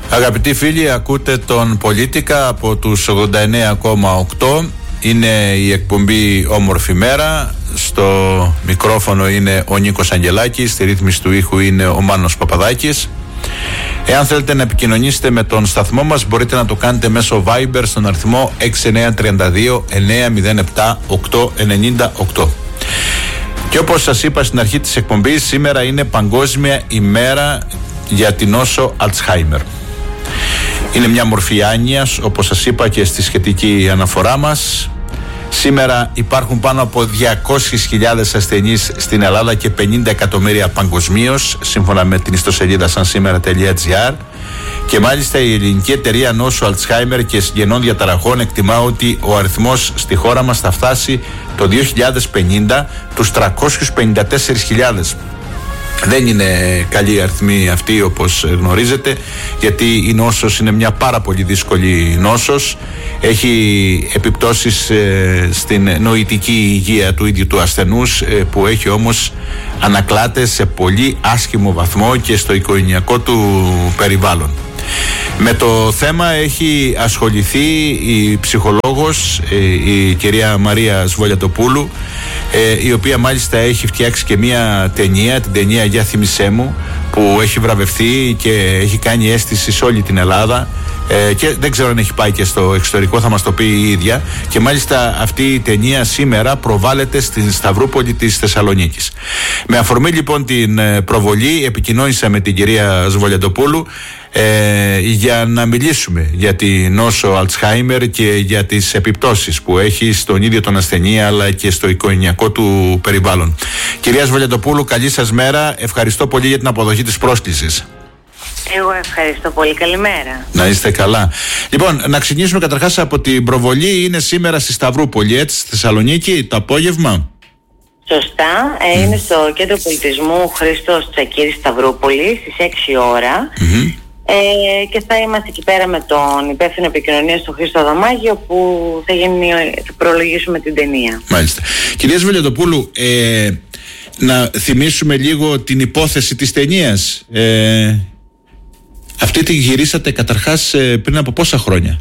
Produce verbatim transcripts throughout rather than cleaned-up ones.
Αγαπητοί φίλοι, ακούτε τον Πολίτικα από τους ογδόντα εννέα κόμμα οκτώ. Είναι η εκπομπή Όμορφη Μέρα. Στο μικρόφωνο είναι ο Νίκος Αγγελάκης. Στη ρύθμιση του ήχου είναι ο Μάνος Παπαδάκης. Εάν θέλετε να επικοινωνήσετε με τον σταθμό μας, μπορείτε να το κάνετε μέσω Viber στον αριθμό έξι εννέα τρία δύο εννέα μηδέν επτά οκτώ εννιά οκτώ. Και όπως σας είπα στην αρχή της εκπομπής, σήμερα είναι Παγκόσμια ημέρα για την νόσο Αλτσχάιμερ. Είναι μια μορφή άνοιας, όπως σας είπα και στη σχετική αναφορά μας. Σήμερα υπάρχουν πάνω από διακόσιες χιλιάδες ασθενείς στην Ελλάδα και πενήντα εκατομμύρια παγκοσμίως, σύμφωνα με την ιστοσελίδα σαν σήμερα τελεία τζι άρ. Και μάλιστα η Ελληνική Εταιρεία Νόσου Αλτσχάιμερ και Συγγενών Διαταραχών εκτιμά ότι ο αριθμός στη χώρα μας θα φτάσει το δύο χιλιάδες πενήντα τους τριακόσιες πενήντα τέσσερις χιλιάδες. Δεν είναι καλή αριθμή αυτή, όπως γνωρίζετε, γιατί η νόσος είναι μια πάρα πολύ δύσκολη νόσος. Έχει επιπτώσεις ε, στην νοητική υγεία του ίδιου του ασθενούς, ε, που έχει όμως ανακλάται σε πολύ άσχημο βαθμό και στο οικογενειακό του περιβάλλον. Με το θέμα έχει ασχοληθεί η ψυχολόγος, η κυρία Μαρία Σβολιατοπούλου, η οποία μάλιστα έχει φτιάξει και μια ταινία, την ταινία «Για θύμισέ μου», που έχει βραβευτεί και έχει κάνει αίσθηση σε όλη την Ελλάδα. Ε, και δεν ξέρω αν έχει πάει και στο εξωτερικό, θα μας το πει η ίδια. Και μάλιστα αυτή η ταινία σήμερα προβάλλεται στην Σταυρούπολη της Θεσσαλονίκης. Με αφορμή λοιπόν την προβολή, επικοινώνησα με την κυρία Σβολιατοπούλου ε, για να μιλήσουμε για τη νόσο Αλτσχάιμερ και για τις επιπτώσεις που έχει στον ίδιο τον ασθενή αλλά και στο οικογενειακό του περιβάλλον. Κυρία Σβολιατοπούλου, καλή σας μέρα. Ευχαριστώ πολύ για την αποδοχή της πρόσκλησης. Εγώ ευχαριστώ πολύ. Καλημέρα. Να είστε καλά. Λοιπόν, να ξεκινήσουμε καταρχάς από την προβολή. Είναι σήμερα στη Σταυρούπολη, έτσι, στη Θεσσαλονίκη, το απόγευμα. Σωστά. Mm. Είναι στο Κέντρο Πολιτισμού Χρήστος Τσακίρης Σταυρούπολη στις έξι ώρα. Mm-hmm. Ε, και θα είμαστε εκεί πέρα με τον υπεύθυνο επικοινωνίας του Χρήστο Δαμάγιο, που θα, γίνει, θα προλογίσουμε την ταινία. Μάλιστα. Κυρία Σβολιατοπούλου, ε, να θυμίσουμε λίγο την υπόθεση της ταινίας. Ε, Αυτή τη γυρίσατε καταρχάς πριν από πόσα χρόνια?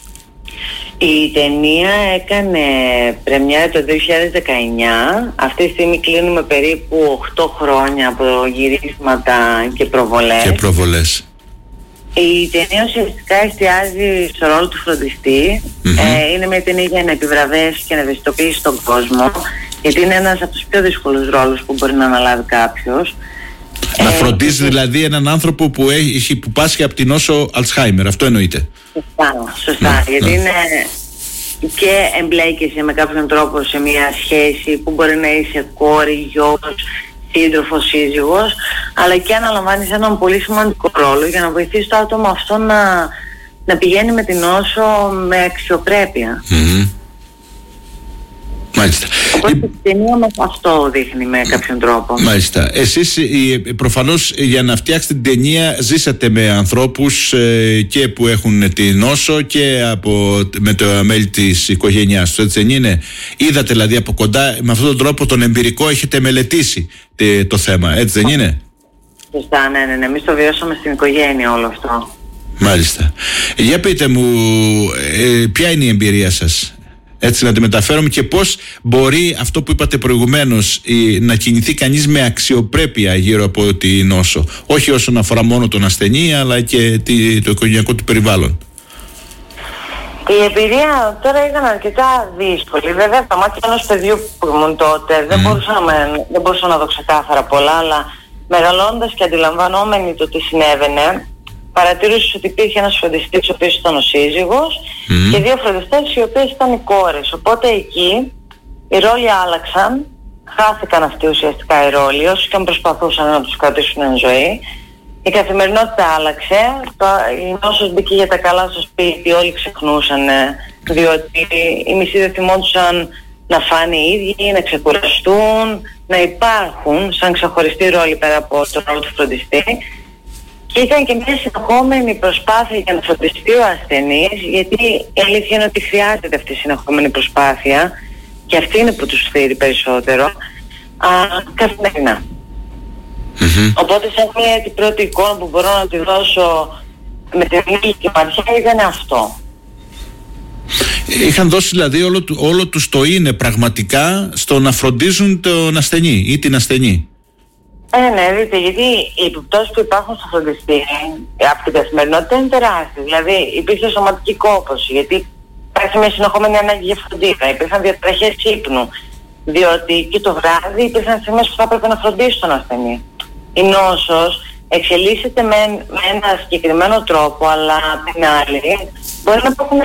Η ταινία έκανε πρεμιέρα το δύο χιλιάδες δεκαεννιά. Αυτή τη στιγμή κλείνουμε περίπου οκτώ χρόνια από γυρίσματα και προβολές. Και προβολές. Η ταινία ουσιαστικά εστιάζει στο ρόλο του φροντιστή. Mm-hmm. Ε, είναι μια ταινία για να επιβραβεύσει και να ευαισθητοποιήσει τον κόσμο, γιατί είναι ένας από τους πιο δύσκολους ρόλους που μπορεί να αναλάβει κάποιος. Να φροντίζει ε, δηλαδή έναν άνθρωπο που, έχει, που πάσχει από την νόσο Αλτσχάιμερ, αυτό εννοείται? Σωστά, σωστά, να, γιατί να. είναι και εμπλέκεσαι με κάποιον τρόπο σε μια σχέση που μπορεί να είσαι κόρη, γιος, σύντροφος, σύζυγος, αλλά και αναλαμβάνεις έναν πολύ σημαντικό ρόλο για να βοηθήσει το άτομο αυτό να, να πηγαίνει με την νόσο με αξιοπρέπεια. Mm-hmm. Μάλιστα. Οπότε η ταινία μας αυτό δείχνει με κάποιον τρόπο. Μάλιστα. Εσείς προφανώς για να φτιάξετε την ταινία ζήσατε με ανθρώπους ε, και που έχουν την νόσο και από, με το μέλη της οικογένειάς του, έτσι δεν είναι? Είδατε δηλαδή από κοντά, με αυτόν τον τρόπο τον εμπειρικό έχετε μελετήσει τε, το θέμα, έτσι δεν είναι? Σωστά, ναι, ναι, ναι. Εμείς το βιώσαμε στην οικογένεια όλο αυτό. Μάλιστα. Για πείτε μου, ε, ποια είναι η εμπειρία σας? Έτσι να τη μεταφέρουμε, και πώς μπορεί αυτό που είπατε προηγουμένως, να κινηθεί κανείς με αξιοπρέπεια γύρω από τη νόσο, όχι όσον αφορά μόνο τον ασθενή αλλά και το οικογενειακό του περιβάλλον. Η εμπειρία τώρα ήταν αρκετά δύσκολη. Βέβαια από τα μάτια ενός παιδιού που ήμουν τότε mm. δεν, μπορούσαμε, δεν μπορούσα να δω ξεκάθαρα πολλά, αλλά μεγαλώντας και αντιλαμβανόμενοι το τι συνέβαινε, παρατηρούσες ότι υπήρχε ένας φροντιστής ο οποίος ήταν ο σύζυγος mm. και δύο φροντιστές οι οποίες ήταν οι κόρες. Οπότε εκεί οι ρόλοι άλλαξαν, χάθηκαν αυτοί ουσιαστικά οι ρόλοι, όσοι και αν προσπαθούσαν να τους κρατήσουν εν ζωή. Η καθημερινότητα άλλαξε, το, η νόσος μπήκε για τα καλά στο σπίτι, όλοι ξεχνούσαν, διότι οι μισοί δεν θυμόντουσαν να φάνε οι ίδιοι, να ξεκουραστούν, να υπάρχουν σαν ξεχωριστή ρόλη πέρα από το ρόλο του φροντιστή. Και ήταν και μια συνεχόμενη προσπάθεια για να φροντιστεί ο ασθενής, γιατί η αλήθεια είναι ότι χρειάζεται αυτή η συνεχόμενη προσπάθεια και αυτή είναι που τους φέρει περισσότερο α, καθημερινά. Mm-hmm. Οπότε σαν μια την πρώτη εικόνα που μπορώ να τη δώσω με την Νίκη Μαριά ήταν αυτό. Είχαν δώσει δηλαδή όλο, όλο τους το είναι πραγματικά στο να φροντίζουν τον ασθενή ή την ασθενή. Ε, ναι, δείτε, γιατί οι επιπτώσεις που υπάρχουν στο φροντιστήριο από την καθημερινότητα είναι τεράστιες. Δηλαδή υπήρχε σωματική κόπωση, γιατί υπάρχει μια συνεχόμενη ανάγκη για φροντίδα, υπήρχαν διαταραχές ύπνου, διότι και το βράδυ υπήρχαν στιγμές που θα έπρεπε να φροντίσει τον ασθενή. Η νόσος εξελίσσεται με, με ένα συγκεκριμένο τρόπο, αλλά απ' την άλλη μπορεί να, έχουν,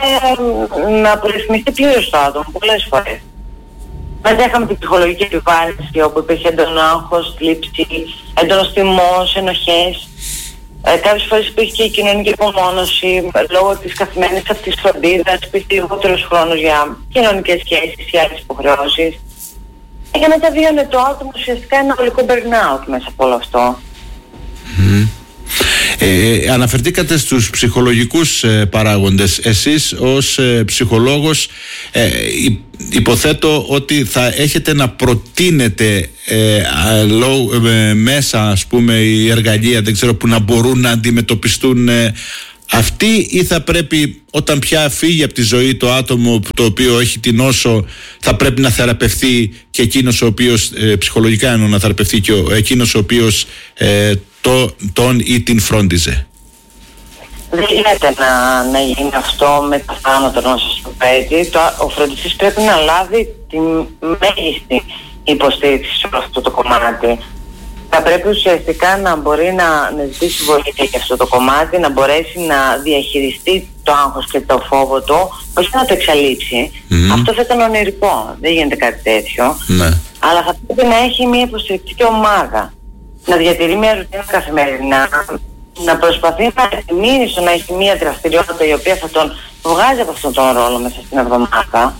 να απορριθμιστεί πλήρως το άτομο πολλές φορές. Μετά είχαμε την ψυχολογική επιβάρυνση, όπου υπήρχε έντονο άγχος, θλίψη, έντονος θυμός, ενοχές. Ε, κάποιες φορές υπήρχε και η κοινωνική απομόνωση, λόγω της καθημερινής αυτής φροντίδας, υπήρχε λιγότερος χρόνος για κοινωνικές σχέσεις ή άλλες υποχρεώσεις. Και μετά βίωνε το άτομο ουσιαστικά ένα ολικό burnout μέσα από όλο αυτό. Mm. Ε, αναφερθήκατε στους ψυχολογικούς ε, παράγοντες. Εσείς ως ε, ψυχολόγος ε, υποθέτω ότι θα έχετε να προτείνετε ε, λό, ε, μέσα, ας πούμε, οι εργαλεία, δεν ξέρω, που να μπορούν να αντιμετωπιστούν ε, αυτοί, ή θα πρέπει όταν πια φύγει από τη ζωή το άτομο το οποίο έχει την νόσο, θα πρέπει να θεραπευθεί και εκείνος ο οποίος ε, ψυχολογικά εννοώ να θεραπευθεί και ο, εκείνος ο οποίος ε, το, τον ή την φρόντιζε? Δεν γίνεται να, να γίνει αυτό με το θάνατο νόσος στο παιδί. Το, ο φροντιστής πρέπει να λάβει τη μέγιστη υποστήριξη σε αυτό το κομμάτι. Θα πρέπει ουσιαστικά να μπορεί να, να ζητήσει βοήθεια για αυτό το κομμάτι, να μπορέσει να διαχειριστεί το άγχος και το φόβο του, όχι να το εξαλείψει. Mm-hmm. Αυτό θα ήταν ονειρικό, δεν γίνεται κάτι τέτοιο. Mm-hmm. Αλλά θα πρέπει να έχει μια υποστηρικτική ομάδα, να διατηρεί μια ρουτίνα καθημερινά, να προσπαθεί να μείνει στο να έχει μια δραστηριότητα η οποία θα τον βγάζει από αυτόν τον ρόλο μέσα στην εβδομάδα.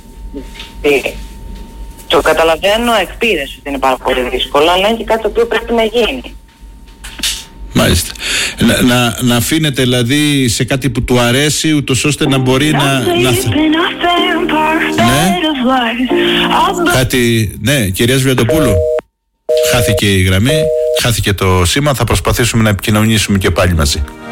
Το καταλαβαίνω εκ πείρας ότι είναι πάρα πολύ δύσκολο, αλλά είναι και κάτι το οποίο πρέπει να γίνει. Μάλιστα. Να, να, να αφήνετε δηλαδή σε κάτι που του αρέσει, ούτως ώστε να μπορεί να... να... Ναι. Κάτι... Ναι, κυρία Σβιαντοπούλου. Χάθηκε η γραμμή, χάθηκε το σήμα, θα προσπαθήσουμε να επικοινωνήσουμε και πάλι μαζί.